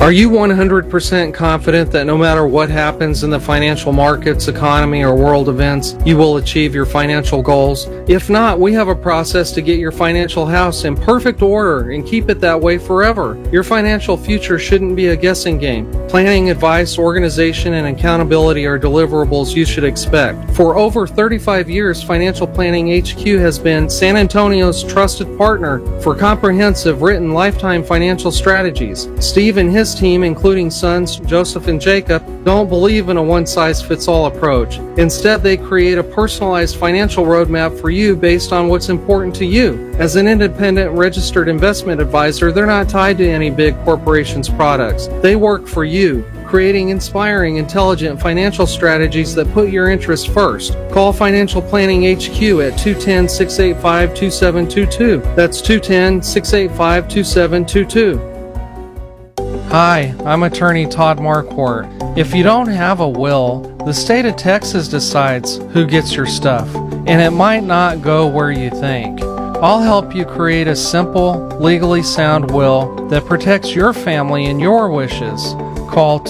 Are you 100% confident that no matter what happens in the financial markets, economy, or world events, you will achieve your financial goals? If not, we have a process to get your financial house in perfect order and keep it that way forever. Your financial future shouldn't be a guessing game. Planning, advice, organization, and accountability are deliverables you should expect. For over 35 years, Financial Planning HQ has been San Antonio's trusted partner for comprehensive written lifetime financial strategies. Steve and his team, including sons Joseph and Jacob, don't believe in a one-size-fits-all approach. Instead, they create a personalized financial roadmap for you based on what's important to you. As an independent registered investment advisor, they're not tied to any big corporation's products. They work for you, creating inspiring, intelligent financial strategies that put your interests first. Call Financial Planning HQ at 210-685-2722. That's 210-685-2722. Hi, I'm attorney Todd Marquardt. If you don't have a will, the state of Texas decides who gets your stuff, and it might not go where you think. I'll help you create a simple, legally sound will that protects your family and your wishes. Call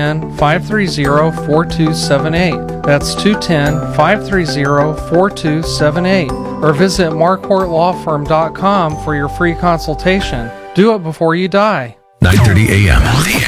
210-530-4278. That's 210-530-4278. Or visit marquardtlawfirm.com for your free consultation. Do it before you die. 9:30 a.m. The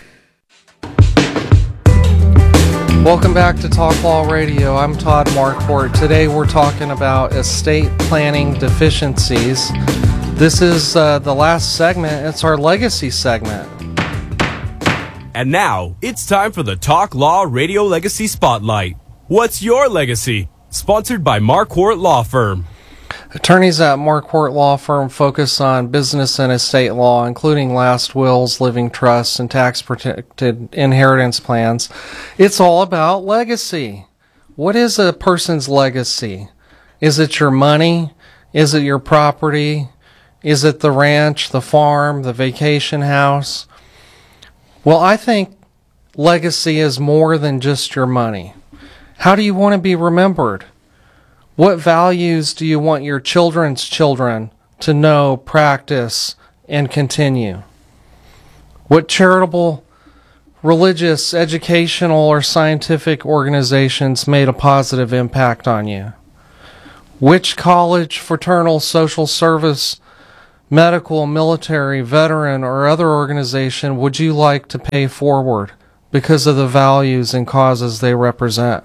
Answer. Welcome back to Talk Law Radio. I'm Todd Marquardt. Today we're talking about estate planning deficiencies. This is the last segment. It's our legacy segment. And now, it's time for the Talk Law Radio Legacy Spotlight. What's your legacy? Sponsored by Marquardt Law Firm. Attorneys at Marquardt Law Firm focus on business and estate law, including last wills, living trusts, and tax-protected inheritance plans. It's all about legacy. What is a person's legacy? Is it your money? Is it your property? Is it the ranch, the farm, the vacation house? Well, I think legacy is more than just your money. How do you want to be remembered? What values do you want your children's children to know, practice, and continue? What charitable, religious, educational, or scientific organizations made a positive impact on you? Which college, fraternal, social service, medical, military, veteran, or other organization would you like to pay forward because of the values and causes they represent?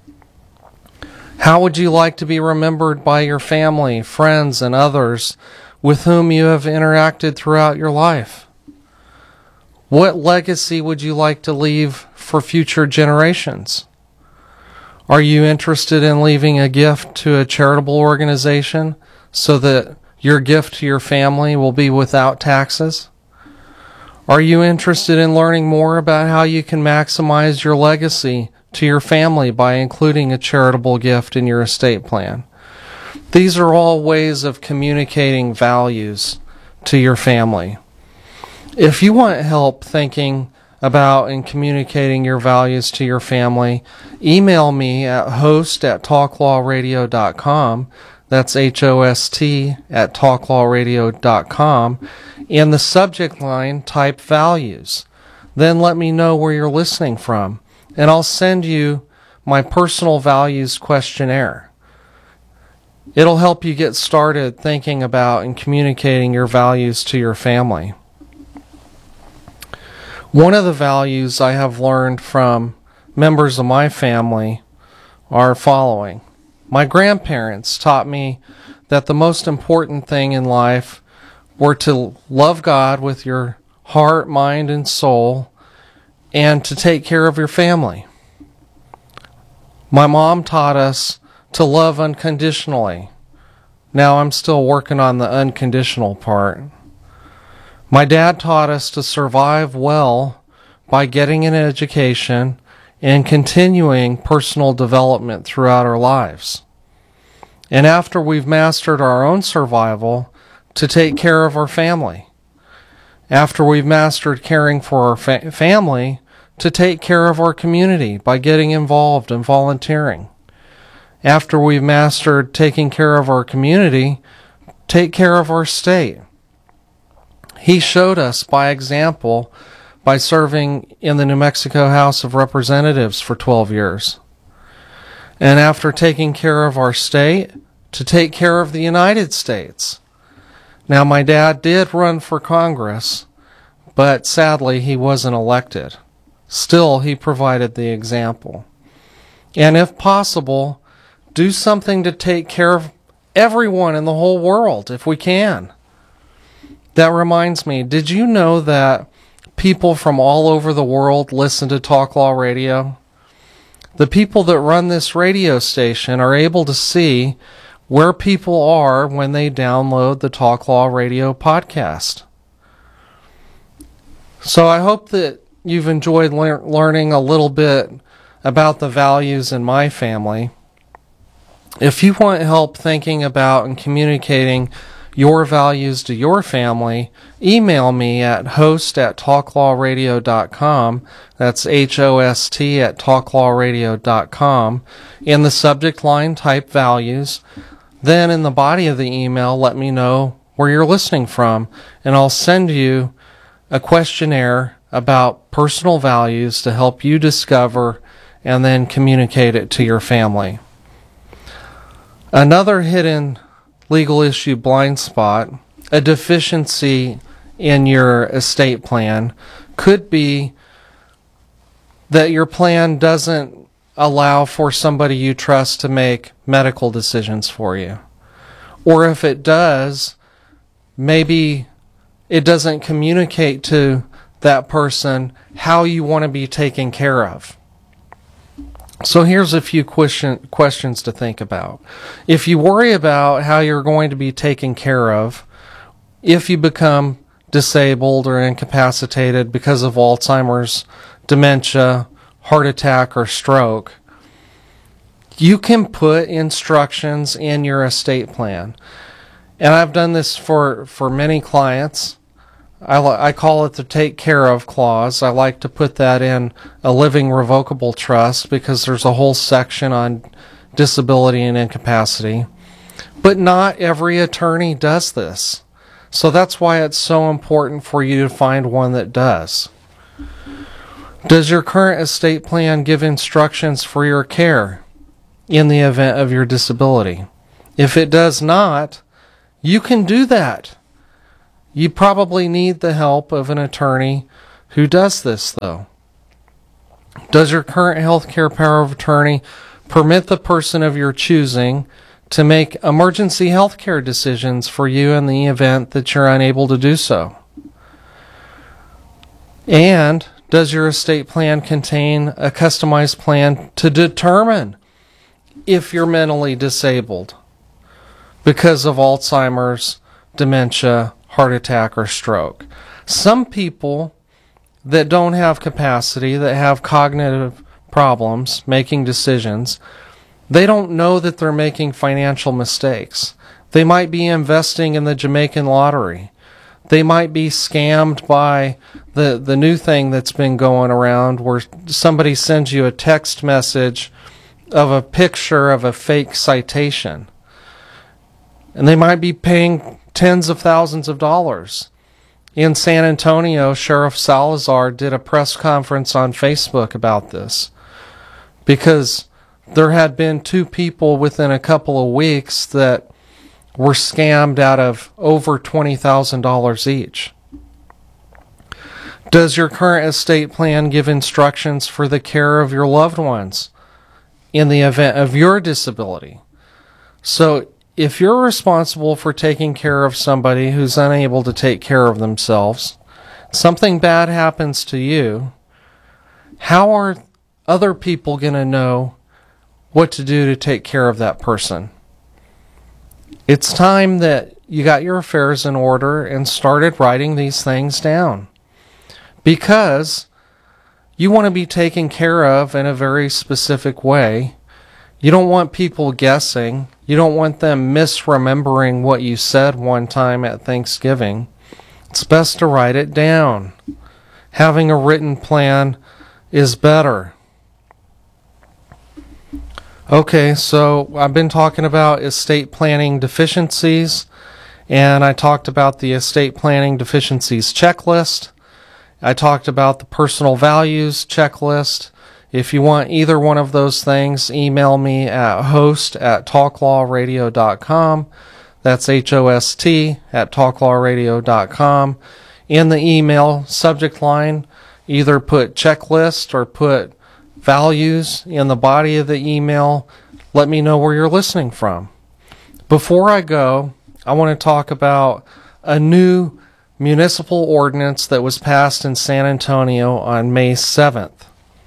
How would you like to be remembered by your family, friends, and others with whom you have interacted throughout your life? What legacy would you like to leave for future generations? Are you interested in leaving a gift to a charitable organization so that your gift to your family will be without taxes? Are you interested in learning more about how you can maximize your legacy to your family by including a charitable gift in your estate plan? These are all ways of communicating values to your family. If you want help thinking about and communicating your values to your family, email me at host@talklawradio.com. That's HOST@talklawradio.com. In the subject line, type values. Then let me know where you're listening from, and I'll send you my personal values questionnaire. It'll help you get started thinking about and communicating your values to your family. One of the values I have learned from members of my family are following. My grandparents taught me that the most important thing in life were to love God with your heart, mind, and soul, and to take care of your family. My mom taught us to love unconditionally. Now I'm still working on the unconditional part. My dad taught us to survive well by getting an education and continuing personal development throughout our lives. And after we've mastered our own survival, to take care of our family. After we've mastered caring for our family, to take care of our community by getting involved and volunteering. After we've mastered taking care of our community, take care of our state. He showed us by example by serving in the New Mexico House of Representatives for 12 years. And after taking care of our state, to take care of the United States. Now, my dad did run for Congress, but sadly he wasn't elected. Still, he provided the example. And if possible, do something to take care of everyone in the whole world, if we can. That reminds me, did you know that people from all over the world listen to Talk Law Radio? The people that run this radio station are able to see where people are when they download the Talk Law Radio podcast. So I hope that you've enjoyed learning a little bit about the values in my family. If you want help thinking about and communicating your values to your family, email me at host@talklawradio.com. That's HOST@talklawradio.com. In the subject line, type values. Then in the body of the email, let me know where you're listening from, and I'll send you a questionnaire about personal values to help you discover and then communicate it to your family. Another hidden legal issue blind spot, a deficiency in your estate plan, could be that your plan doesn't allow for somebody you trust to make medical decisions for you. Or if it does, maybe it doesn't communicate to that person how you want to be taken care of. So here's a few questions to think about. If you worry about how you're going to be taken care of if you become disabled or incapacitated because of Alzheimer's, dementia, heart attack, or stroke, you can put instructions in your estate plan. And I've done this for many clients. I call it the take care of clause. I like to put that in a living revocable trust because there's a whole section on disability and incapacity. But not every attorney does this. So that's why it's so important for you to find one that does. Does your current estate plan give instructions for your care in the event of your disability? If it does not, you can do that. You probably need the help of an attorney who does this, though. Does your current healthcare power of attorney permit the person of your choosing to make emergency healthcare decisions for you in the event that you're unable to do so? And does your estate plan contain a customized plan to determine if you're mentally disabled because of Alzheimer's, dementia, heart attack, or stroke? Some people that don't have capacity, that have cognitive problems making decisions, they don't know that they're making financial mistakes. They might be investing in the Jamaican lottery. They might be scammed by the new thing that's been going around where somebody sends you a text message of a picture of a fake citation. And they might be paying tens of thousands of dollars. In San Antonio, Sheriff Salazar did a press conference on Facebook about this because there had been 2 people within a couple of weeks that were scammed out of over $20,000 each. Does your current estate plan give instructions for the care of your loved ones in the event of your disability? So if you're responsible for taking care of somebody who's unable to take care of themselves, something bad happens to you, how are other people going to know what to do to take care of that person? It's time that you got your affairs in order and started writing these things down, because you want to be taken care of in a very specific way. You don't want people guessing. You don't want them misremembering what you said one time at Thanksgiving. It's best to write it down. Having a written plan is better. Okay, so I've been talking about estate planning deficiencies, and I talked about the estate planning deficiencies checklist, I talked about the personal values checklist. If you want either one of those things, email me at host@talklawradio.com. That's HOST@talklawradio.com. In the email subject line, either put checklist or put values in the body of the email. Let me know where you're listening from. Before I go, I want to talk about a new municipal ordinance that was passed in San Antonio on May 7th.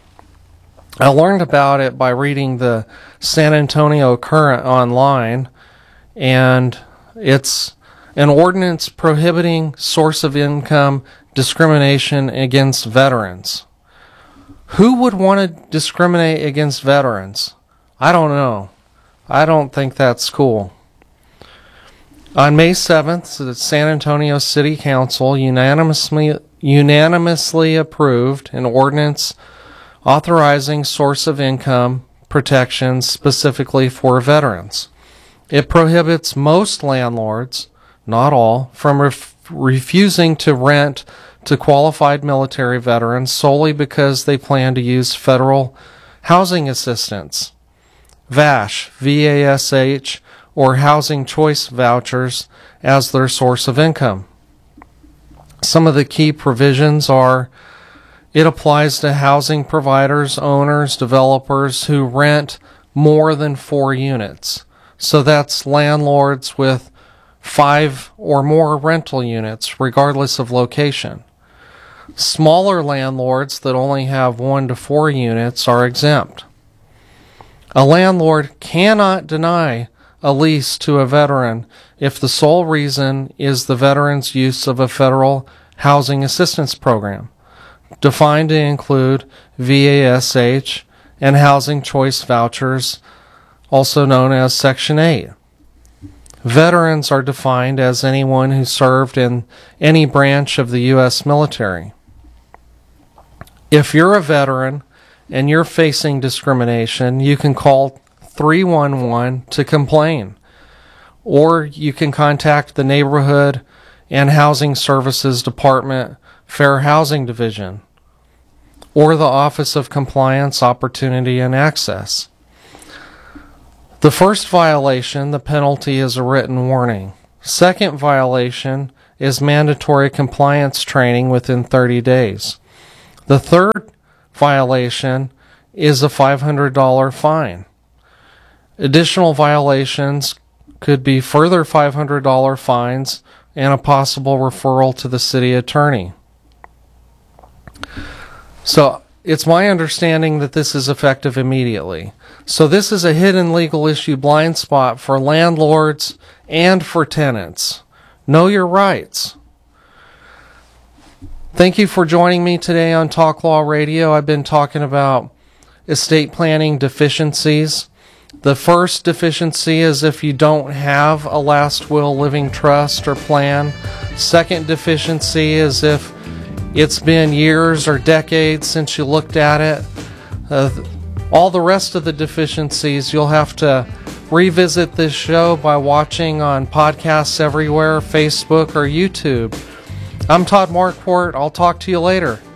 I learned about it by reading the San Antonio Current online, and it's an ordinance prohibiting source of income discrimination against veterans. Who would want to discriminate against veterans? I don't know. I don't think that's cool. On May 7th, the San Antonio City Council unanimously approved an ordinance authorizing source of income protections specifically for veterans. It prohibits most landlords, not all, from refusing to rent to qualified military veterans solely because they plan to use federal housing assistance, VASH, VASH, or housing choice vouchers as their source of income. Some of the key provisions are: it applies to housing providers, owners, developers who rent more than 4 units. So that's landlords with 5 or more rental units, regardless of location. Smaller landlords that only have 1 to 4 units are exempt. A landlord cannot deny a lease to a veteran if the sole reason is the veteran's use of a federal housing assistance program, defined to include VASH and housing choice vouchers, also known as Section 8. Veterans are defined as anyone who served in any branch of the U.S. military. If you're a veteran and you're facing discrimination, you can call 311 to complain, or you can contact the Neighborhood and Housing Services Department Fair Housing Division, or the Office of Compliance, Opportunity, and Access. The first violation, the penalty is a written warning. Second violation is mandatory compliance training within 30 days. The third violation is a $500 fine. Additional violations could be further $500 fines and a possible referral to the city attorney. So it's my understanding that this is effective immediately. So this is a hidden legal issue blind spot for landlords and for tenants. Know your rights. Thank you for joining me today on Talk Law Radio. I've been talking about estate planning deficiencies. The first deficiency is if you don't have a last will, living trust, or plan. Second deficiency is if it's been years or decades since you looked at it. All the rest of the deficiencies, you'll have to revisit this show by watching on podcasts everywhere, Facebook or YouTube. I'm Todd Marquardt. I'll talk to you later.